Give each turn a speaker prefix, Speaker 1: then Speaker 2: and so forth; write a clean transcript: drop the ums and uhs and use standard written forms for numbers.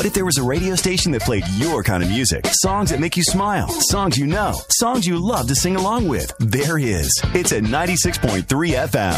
Speaker 1: if there was a radio station that played your kind of music, songs that make you smile, songs you know, songs you love to sing along with, there is. It's at 96.3 FM.